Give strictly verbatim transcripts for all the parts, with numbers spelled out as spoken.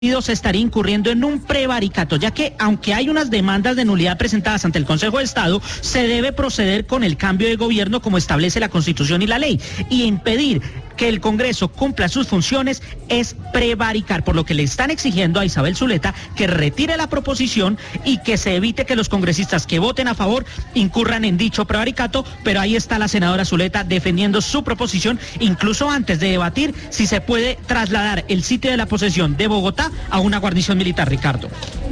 se estaría incurriendo en un prevaricato, ya que aunque hay unas demandas de nulidad presentadas ante el Consejo de Estado, se debe proceder con el cambio de gobierno como establece la Constitución y la ley, y impedir que el Congreso cumpla sus funciones es prevaricar, por lo que le están exigiendo a Isabel Zuleta que retire la proposición y que se evite que los congresistas que voten a favor incurran en dicho prevaricato, pero ahí está la senadora Zuleta defendiendo su proposición, incluso antes de debatir si se puede trasladar el sitio de la posesión de Bogotá a una guarnición militar, Ricardo.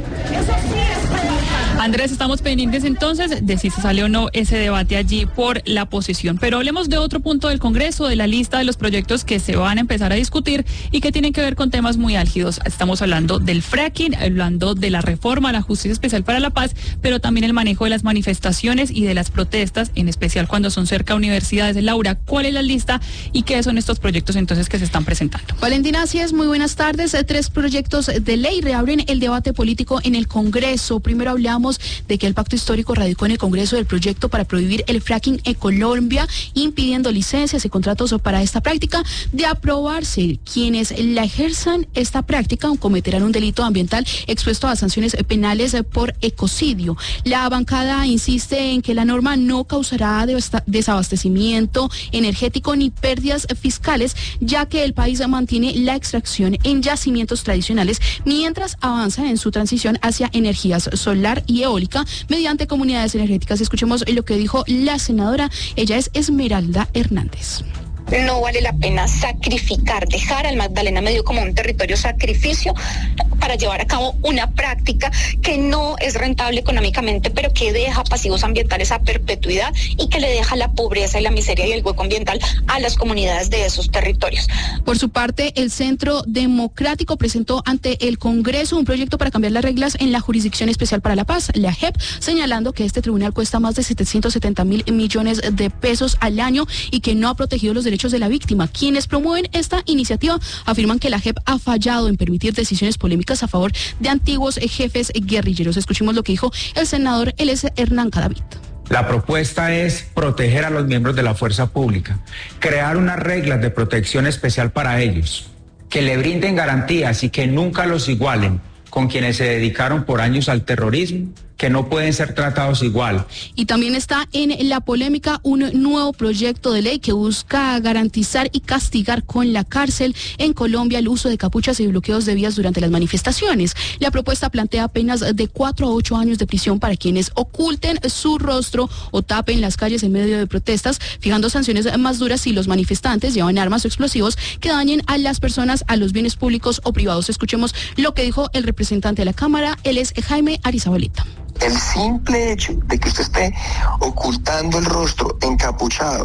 Andrés, estamos pendientes entonces de si se sale o no ese debate allí por la posesión. Pero hablemos de otro punto del Congreso, de la lista de los proyectos que se van a empezar a discutir y que tienen que ver con temas muy álgidos. Estamos hablando del fracking, hablando de la reforma a la Justicia Especial para la Paz, pero también el manejo de las manifestaciones y de las protestas, en especial cuando son cerca a universidades. Laura, ¿cuál es la lista y qué son estos proyectos entonces que se están presentando? Valentina, así es, muy buenas tardes. Tres proyectos de ley reabren el debate político en el Congreso. Primero hablamos de que el pacto histórico radicó en el Congreso del proyecto para prohibir el fracking en Colombia, impidiendo licencias y contratos para esta práctica. De aprobarse, quienes la ejerzan esta práctica cometerán un delito ambiental expuesto a sanciones penales por ecocidio. La bancada insiste en que la norma no causará desabastecimiento energético ni pérdidas fiscales, ya que el país mantiene la extracción en yacimientos tradicionales mientras avanza en su transición hacia energías solar y eólica mediante comunidades energéticas. Escuchemos lo que dijo la senadora, ella es Esmeralda Hernández. No vale la pena sacrificar, dejar al Magdalena Medio como un territorio sacrificio para llevar a cabo una práctica que no es rentable económicamente, pero que deja pasivos ambientales a perpetuidad y que le deja la pobreza y la miseria y el hueco ambiental a las comunidades de esos territorios. Por su parte, el Centro Democrático presentó ante el Congreso un proyecto para cambiar las reglas en la Jurisdicción Especial para la Paz, la J E P, señalando que este tribunal cuesta más de setecientos setenta mil millones de pesos al año y que no ha protegido los derechos de la víctima. Quienes promueven esta iniciativa afirman que la J E P ha fallado en permitir decisiones polémicas a favor de antiguos jefes guerrilleros. Escuchemos lo que dijo el senador, él es Hernán Cadavid. La propuesta es proteger a los miembros de la fuerza pública, crear unas reglas de protección especial para ellos, que le brinden garantías y que nunca los igualen con quienes se dedicaron por años al terrorismo, que no pueden ser tratados igual. Y también está en la polémica un nuevo proyecto de ley que busca garantizar y castigar con la cárcel en Colombia el uso de capuchas y bloqueos de vías durante las manifestaciones. La propuesta plantea penas de cuatro a ocho años de prisión para quienes oculten su rostro o tapen las calles en medio de protestas, fijando sanciones más duras si los manifestantes llevan armas o explosivos que dañen a las personas, a los bienes públicos o privados. Escuchemos lo que dijo el representante de la Cámara, él es Jaime Arizabaleta. El simple hecho de que usted esté ocultando el rostro, encapuchado,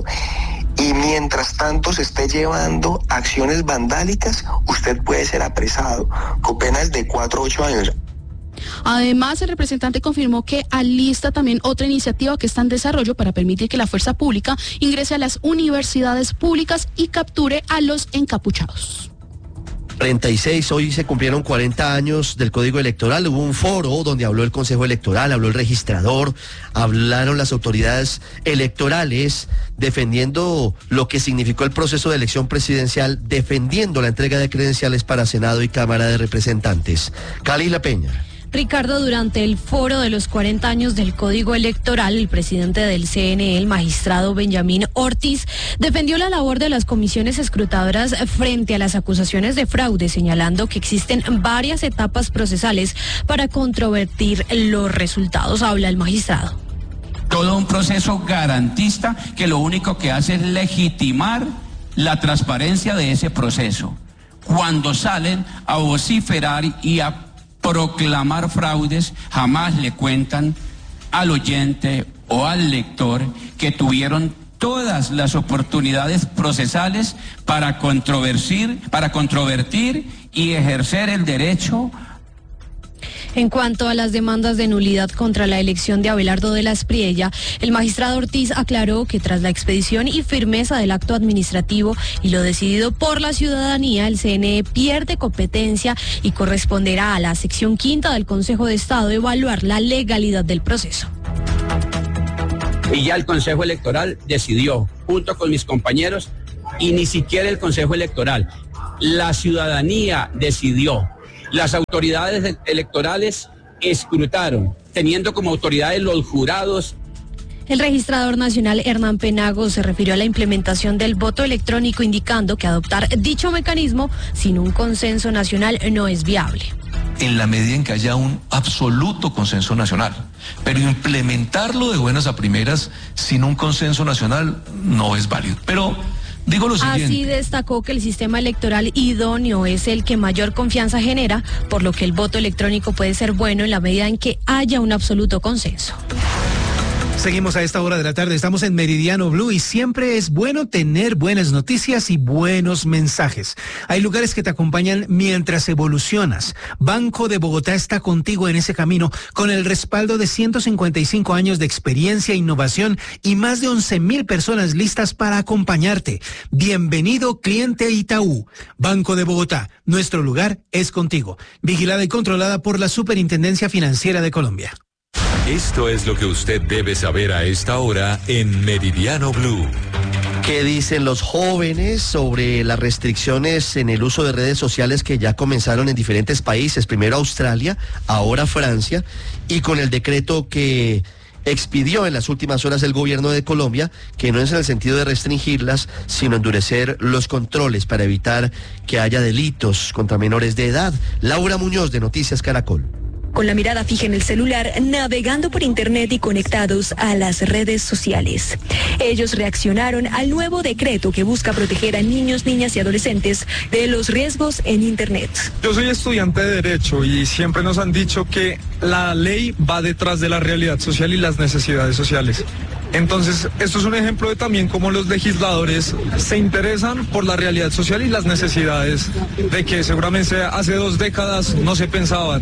y mientras tanto se esté llevando acciones vandálicas, usted puede ser apresado con penas de cuatro a ocho años. Además, el representante confirmó que alista también otra iniciativa que está en desarrollo para permitir que la fuerza pública ingrese a las universidades públicas y capture a los encapuchados. treinta y seis, hoy se cumplieron cuarenta años del Código Electoral. Hubo un foro donde habló el Consejo Electoral, habló el registrador, hablaron las autoridades electorales defendiendo lo que significó el proceso de elección presidencial, defendiendo la entrega de credenciales para Senado y Cámara de Representantes. Cali La Peña. Ricardo, durante el foro de los cuarenta años del Código Electoral, el presidente del C N E, el magistrado Benjamín Ortiz, defendió la labor de las comisiones escrutadoras frente a las acusaciones de fraude, señalando que existen varias etapas procesales para controvertir los resultados. Habla el magistrado. Todo un proceso garantista que lo único que hace es legitimar la transparencia de ese proceso. Cuando salen a vociferar y a proclamar fraudes, jamás le cuentan al oyente o al lector que tuvieron todas las oportunidades procesales para controvertir, para controvertir y ejercer el derecho. En cuanto a las demandas de nulidad contra la elección de Abelardo de la Espriella, el magistrado Ortiz aclaró que tras la expedición y firmeza del acto administrativo y lo decidido por la ciudadanía, el C N E pierde competencia y corresponderá a la sección quinta del Consejo de Estado evaluar la legalidad del proceso. Y ya el Consejo Electoral decidió, junto con mis compañeros, y ni siquiera el Consejo Electoral, la ciudadanía decidió Las autoridades electorales escrutaron, teniendo como autoridades los jurados. El registrador nacional Hernán Penagos se refirió a la implementación del voto electrónico, indicando que adoptar dicho mecanismo sin un consenso nacional no es viable. En la medida en que haya un absoluto consenso nacional, pero implementarlo de buenas a primeras sin un consenso nacional no es válido. Pero digo lo siguiente. Así destacó que el sistema electoral idóneo es el que mayor confianza genera, por lo que el voto electrónico puede ser bueno en la medida en que haya un absoluto consenso. Seguimos a esta hora de la tarde, estamos en Meridiano Blue y siempre es bueno tener buenas noticias y buenos mensajes. Hay lugares que te acompañan mientras evolucionas. Banco de Bogotá está contigo en ese camino con el respaldo de ciento cincuenta y cinco años de experiencia e innovación y más de once mil personas listas para acompañarte. Bienvenido, cliente Itaú. Banco de Bogotá, nuestro lugar es contigo. Vigilada y controlada por la Superintendencia Financiera de Colombia. Esto es lo que usted debe saber a esta hora en Meridiano Blue. ¿Qué dicen los jóvenes sobre las restricciones en el uso de redes sociales que ya comenzaron en diferentes países? Primero Australia, ahora Francia, y con el decreto que expidió en las últimas horas el gobierno de Colombia, que no es en el sentido de restringirlas, sino endurecer los controles para evitar que haya delitos contra menores de edad. Laura Muñoz, de Noticias Caracol. Con la mirada fija en el celular, navegando por internet y conectados a las redes sociales. Ellos reaccionaron al nuevo decreto que busca proteger a niños, niñas y adolescentes de los riesgos en internet. Yo soy estudiante de Derecho y siempre nos han dicho que la ley va detrás de la realidad social y las necesidades sociales. Entonces, esto es un ejemplo de también cómo los legisladores se interesan por la realidad social y las necesidades de que seguramente hace dos décadas no se pensaban.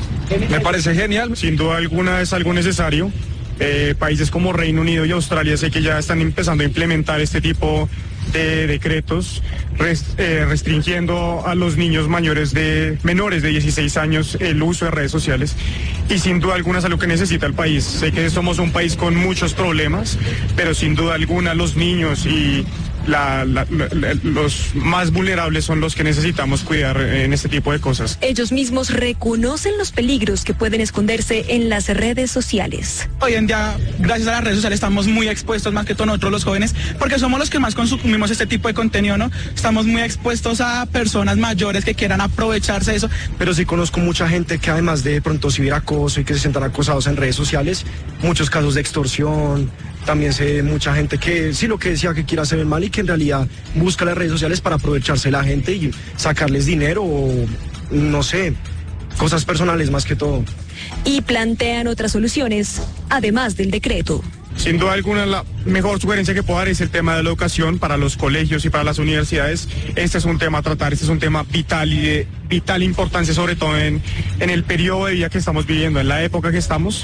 Me parece genial. Sin duda alguna es algo necesario. Eh, países como Reino Unido y Australia sé que ya están empezando a implementar este tipo de decretos, rest, eh, restringiendo a los niños mayores de menores de dieciséis años el uso de redes sociales. Y sin duda alguna es algo que necesita el país. Sé que somos un país con muchos problemas, pero sin duda alguna los niños y La, la, la, los más vulnerables son los que necesitamos cuidar en este tipo de cosas. Ellos mismos reconocen los peligros que pueden esconderse en las redes sociales. Hoy en día, gracias a las redes sociales, estamos muy expuestos, más que todo nosotros los jóvenes, porque somos los que más consumimos este tipo de contenido, ¿no? Estamos muy expuestos a personas mayores que quieran aprovecharse de eso. Pero sí conozco mucha gente que además de pronto ciberacoso y que se sientan acosados en redes sociales, muchos casos de extorsión. También sé mucha gente que sí lo que decía que quiere hacer el mal y que en realidad busca las redes sociales para aprovecharse de la gente y sacarles dinero o no sé, cosas personales más que todo. Y plantean otras soluciones, además del decreto. Sin duda alguna, la mejor sugerencia que puedo dar es el tema de la educación para los colegios y para las universidades. Este es un tema a tratar, este es un tema vital y de vital importancia, sobre todo en, en el periodo de vida que estamos viviendo, en la época que estamos.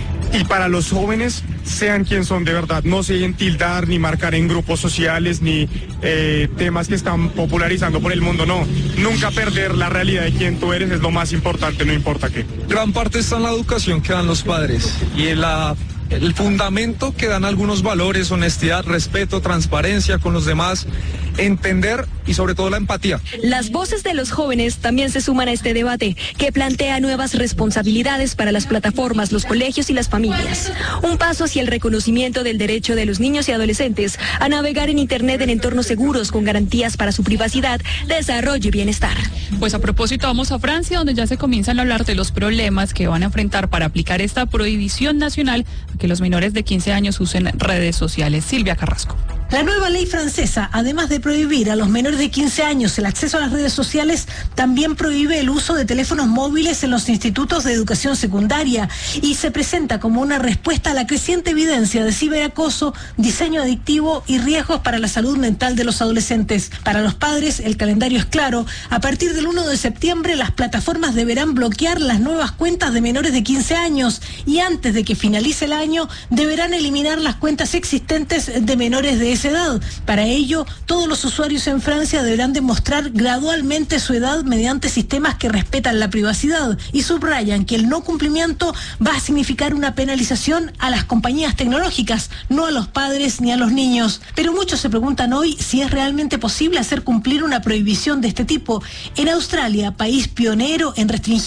Y para los jóvenes, sean quien son de verdad, no se dejen tildar ni marcar en grupos sociales ni eh, temas que están popularizando por el mundo, no. Nunca perder la realidad de quién tú eres es lo más importante, no importa qué. Gran parte está en la educación que dan los padres y en la... el fundamento que dan algunos valores, honestidad, respeto, transparencia con los demás, entender y sobre todo la empatía. Las voces de los jóvenes también se suman a este debate que plantea nuevas responsabilidades para las plataformas, los colegios y las familias. Un paso hacia el reconocimiento del derecho de los niños y adolescentes a navegar en Internet en entornos seguros con garantías para su privacidad, desarrollo y bienestar. Pues a propósito vamos a Francia, donde ya se comienzan a hablar de los problemas que van a enfrentar para aplicar esta prohibición nacional a que los menores de quince años usen redes sociales. Silvia Carrasco. La nueva ley francesa, además de prohibir a los menores de quince años el acceso a las redes sociales, también prohíbe el uso de teléfonos móviles en los institutos de educación secundaria y se presenta como una respuesta a la creciente evidencia de ciberacoso, diseño adictivo y riesgos para la salud mental de los adolescentes. Para los padres, el calendario es claro. A partir del primero de septiembre, las plataformas deberán bloquear las nuevas cuentas de menores de quince años y antes de que finalice el año, deberán eliminar las cuentas existentes de menores de esa edad. Para ello, todos los usuarios en Francia deberán demostrar gradualmente su edad mediante sistemas que respetan la privacidad y subrayan que el no cumplimiento va a significar una penalización a las compañías tecnológicas, no a los padres ni a los niños. Pero muchos se preguntan hoy si es realmente posible hacer cumplir una prohibición de este tipo. En Australia, país pionero en restringir